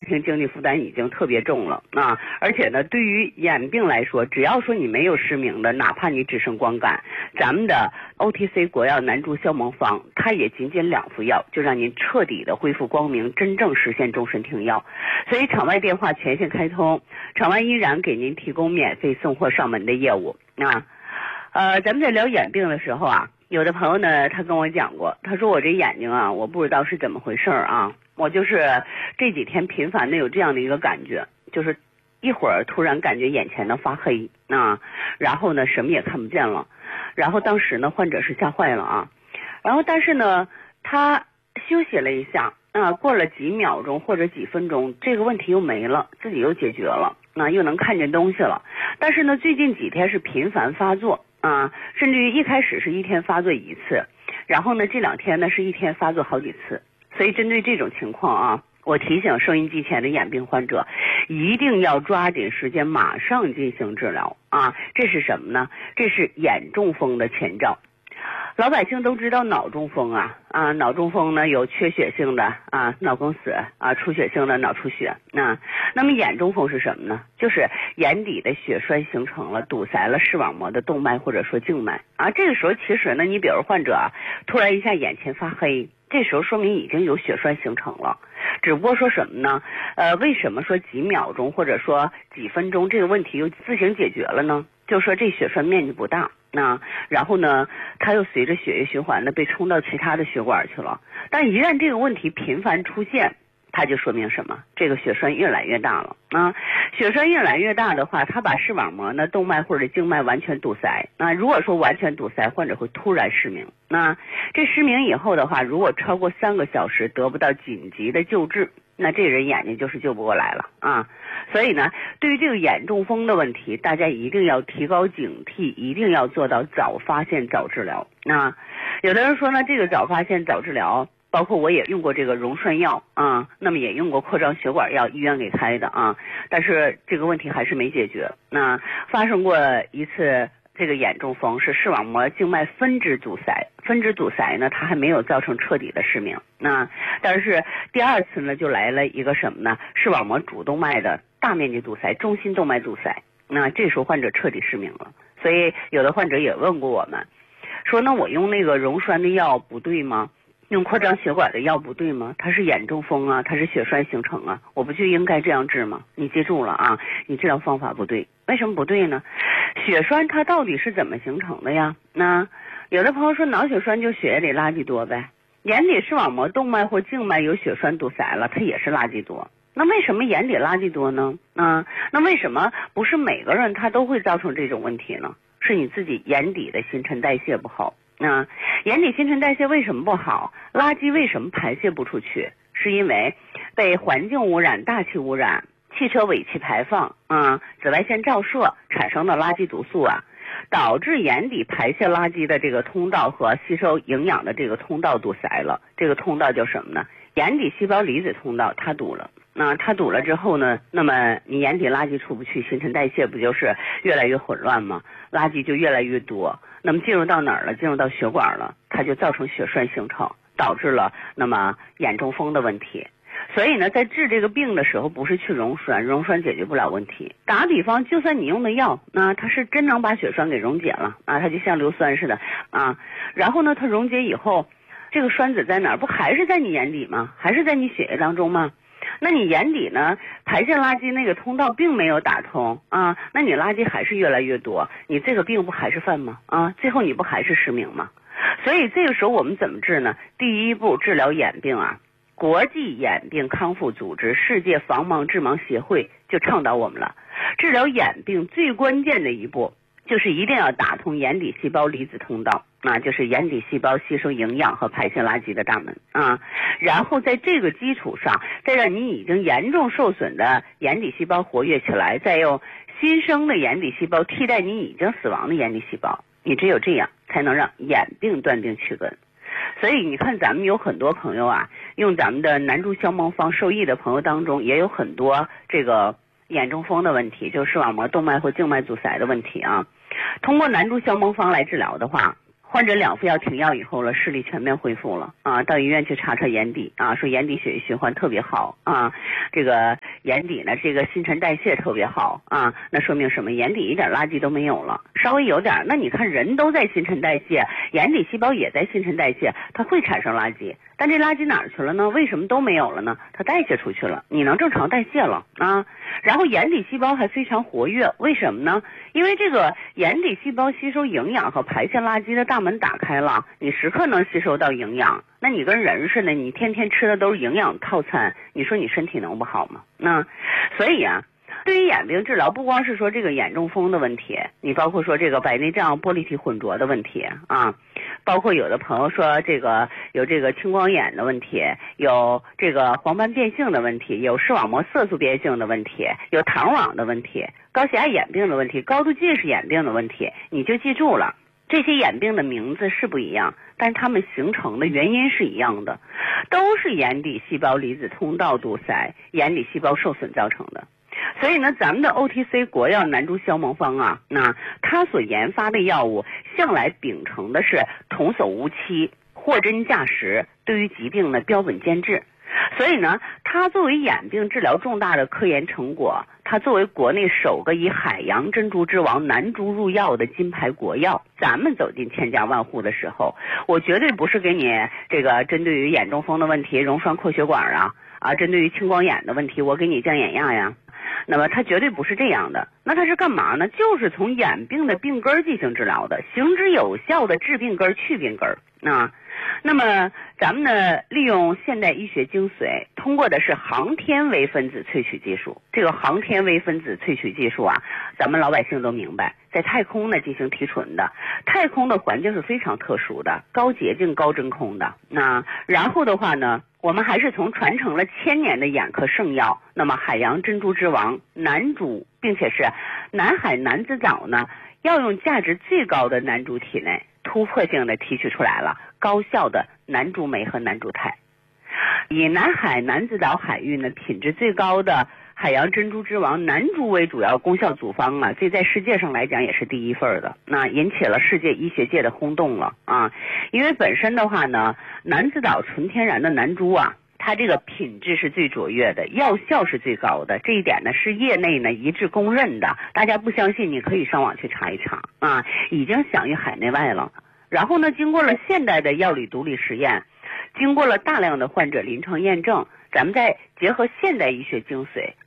听经济负担已经特别重了啊！而且呢，对于眼病来说，只要说你没有失明的，哪怕你只剩光感，咱们的 OTC 国药南珠消蒙方，它也仅仅2副药，就让您彻底的恢复光明，真正实现终身停药。所以场外电话全线开通，场外依然给您提供免费送货上门的业务啊。咱们在聊眼病的时候啊，有的朋友呢，他跟我讲过，他说我这眼睛啊，我不知道是怎么回事啊，我就是这几天频繁的有这样的一个感觉，就是一会儿突然感觉眼前的发黑啊，然后呢什么也看不见了，然后当时呢患者是吓坏了啊，然后但是呢他休息了一下啊，过了几秒钟或者几分钟，这个问题又没了，自己又解决了，又能看见东西了，但是呢最近几天是频繁发作啊，甚至于一开始是一天发作1次，然后呢这2天呢是一天发作好几次。所以针对这种情况啊，我提醒收音机前的眼病患者，一定要抓紧时间马上进行治疗啊！这是什么呢？这是眼中风的前兆。老百姓都知道脑中风啊，脑中风呢有缺血性的啊脑梗死啊，出血性的脑出血啊。那么眼中风是什么呢？就是眼底的血栓形成了，堵塞了视网膜的动脉或者说静脉啊。这个时候其实呢，你比如患者突然一下眼前发黑，这时候说明已经有血栓形成了，只不过说什么呢？为什么说几秒钟或者说几分钟这个问题又自行解决了呢？就说这血栓面积不大，然后呢，它又随着血液循环呢被冲到其他的血管去了。但一旦这个问题频繁出现，它就说明什么？这个血栓越来越大了啊！血栓越来越大的话，它把视网膜呢、动脉或者静脉完全堵塞。如果说完全堵塞，患者会突然失明。这失明以后的话，如果超过3个小时得不到紧急的救治，那这人眼睛就是救不过来了啊！所以呢，对于这个眼中风的问题，大家一定要提高警惕，一定要做到早发现早治疗。有的人说呢，这个早发现早治疗，包括我也用过这个溶栓药啊，那么也用过扩张血管药，医院给开的啊，但是这个问题还是没解决。发生过一次这个眼中风是视网膜静脉分支阻塞，分支阻塞呢，它还没有造成彻底的失明。但是第2次呢，就来了一个什么呢？视网膜主动脉的大面积堵塞，中心动脉阻塞。这时候患者彻底失明了。所以有的患者也问过我们，说那我用那个溶栓的药不对吗？用扩张血管的药不对吗？它是眼中风啊，它是血栓形成啊，我不就应该这样治吗？你记住了啊，你治疗方法不对。为什么不对呢？血栓它到底是怎么形成的呀？有的朋友说脑血栓就血液里垃圾多呗，眼底视网膜动脉或静脉有血栓堵塞了，它也是垃圾多。那为什么眼底垃圾多呢？那为什么不是每个人他都会造成这种问题呢？是你自己眼底的新陈代谢不好。眼底新陈代谢为什么不好？垃圾为什么排泄不出去？是因为被环境污染、大气污染、汽车尾气排放紫外线照射产生的垃圾毒素导致眼底排泄垃圾的这个通道和吸收营养的这个通道堵塞了。这个通道叫什么呢？眼底细胞离子通道，它堵了。它堵了之后呢，那么你眼底垃圾出不去，新陈代谢不就是越来越混乱吗？垃圾就越来越多，那么进入到哪儿了？进入到血管了，它就造成血栓形成，导致了那么眼中风的问题。所以呢，在治这个病的时候，不是去溶栓，溶栓解决不了问题。打个比方，就算你用的药，它是真能把血栓给溶解了它就像硫酸似的然后呢，它溶解以后，这个栓子在哪儿？不还是在你眼底吗？还是在你血液当中吗？那你眼底呢，排泄垃圾那个通道并没有打通那你垃圾还是越来越多，你这个病不还是犯吗？最后你不还是失明吗？所以这个时候我们怎么治呢？第一步治疗眼病国际眼病康复组织、世界防盲治盲协会就倡导我们了，治疗眼病最关键的一步就是一定要打通眼底细胞离子通道就是眼底细胞吸收营养和排泄垃圾的大门然后在这个基础上，再让你已经严重受损的眼底细胞活跃起来，再用新生的眼底细胞替代你已经死亡的眼底细胞，你只有这样才能让眼病断定去根。所以你看，咱们有很多朋友用咱们的南珠消蒙方受益的朋友当中，也有很多这个眼中风的问题，就是视网膜动脉或静脉阻塞的问题通过南珠消蒙方来治疗的话， 患者2副药停药以后了，视力全面恢复了啊，到医院去查眼底啊，说眼底血液循环特别好啊，这个眼底呢这个新陈代谢特别好啊，那说明什么？眼底一点垃圾都没有了，稍微有点，那你看人都在新陈代谢，眼底细胞也在新陈代谢，它会产生垃圾，但这垃圾哪儿去了呢？为什么都没有了呢？它代谢出去了，你能正常代谢了啊，然后眼底细胞还非常活跃，为什么呢？因为这个眼底细胞吸收营养和排泄垃圾的大门打开了，你时刻能吸收到营养，那你跟人似的，你天天吃的都是营养套餐，你说你身体能不好吗？那所以啊，对于眼病治疗，不光是说这个眼中风的问题，你包括说这个白内障、玻璃体混浊的问题啊，包括有的朋友说这个有这个青光眼的问题，有这个黄斑变性的问题，有视网膜色素变性的问题，有糖网的问题，高血压眼病的问题，高度近视眼病的问题，你就记住了，这些眼病的名字是不一样，但它们形成的原因是一样的，都是眼底细胞离子通道堵塞、眼底细胞受损造成的。所以呢，咱们的 OTC 国药南珠消蒙方啊，那它所研发的药物向来秉承的是童叟无欺、货真价实，对于疾病的标本兼治。所以呢，它作为眼病治疗重大的科研成果，它作为国内首个以海洋珍珠之王南珠入药的金牌国药，咱们走进千家万户的时候，我绝对不是给你这个针对于眼中风的问题溶栓扩血管啊，针对于青光眼的问题我给你降眼压呀，那么它绝对不是这样的。那它是干嘛呢？就是从眼病的病根进行治疗的，行之有效的治病根去病根啊。那么咱们呢，利用现代医学精髓，通过的是航天微分子萃取技术。这个航天微分子萃取技术啊，咱们老百姓都明白，在太空呢进行提纯的。太空的环境是非常特殊的，高洁净、高真空的。那然后的话呢，我们还是从传承了1000年的眼科圣药，那么海洋珍珠之王南珠，并且是南海南子藻呢，要用价值最高的南珠体内突破性的提取出来了高效的南珠酶和南珠肽，以南海南子岛海域呢品质最高的海洋珍珠之王南珠为主要功效组方啊，这在世界上来讲也是第一份的，那引起了世界医学界的轰动了啊！因为本身的话呢，南子岛纯天然的南珠啊，它这个品质是最卓越的，药效是最高的，这一点呢是业内呢一致公认的。大家不相信，你可以上网去查一查啊，已经享誉海内外了。然后呢，经过了现代的药理毒理实验，经过了大量的患者临床验证，咱们再结合现代医学精髓